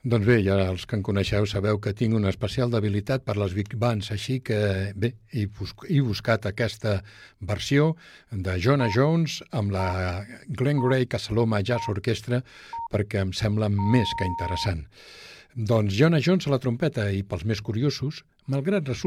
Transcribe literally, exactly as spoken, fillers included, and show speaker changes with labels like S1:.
S1: Doncs bé, ja els que em coneixeu sabeu que tinc una especial debilitat per les big bands, així que bé, he, bus he buscat aquesta versió de Jonah Jones amb la Glen Gray Casaloma Jazz Orchestra perquè em sembla més que interessant. Doncs Jonah Jones a la trompeta i pels més curiosos, malgrat resulta